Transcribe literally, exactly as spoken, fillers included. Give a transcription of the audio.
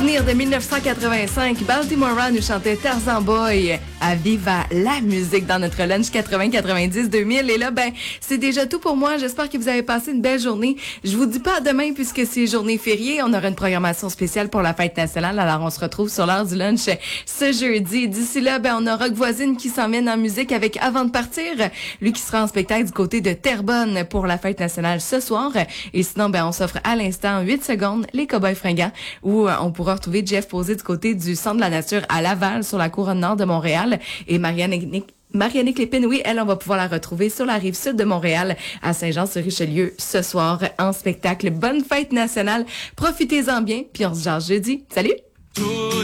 souvenir de mille neuf cent quatre-vingt-cinq, Baltimora nous chantait Tarzan Boy à Viva la musique dans notre lunch quatre-vingts quatre-vingt-dix deux mille. Et là, ben, c'est déjà tout pour moi. J'espère que vous avez passé une belle journée. Je vous dis pas à demain puisque c'est journée fériée. On aura une programmation spéciale pour la fête nationale. Alors, on se retrouve sur l'heure du lunch ce jeudi. D'ici là, ben, on a Rock Voisine qui s'emmène en musique avec Avant de partir. Lui qui sera en spectacle du côté de Terrebonne pour la fête nationale ce soir. Et sinon, ben, on s'offre à l'instant huit secondes, les Cowboys fringants, où on pourra retrouver Jeff Posé du côté du Centre de la Nature à Laval sur la couronne nord de Montréal. Et Marianne Marianne Clépine, oui, elle, on va pouvoir la retrouver sur la rive sud de Montréal, à Saint-Jean-sur-Richelieu, ce soir, en spectacle. Bonne fête nationale. Profitez-en bien, puis on se jase jeudi. Salut!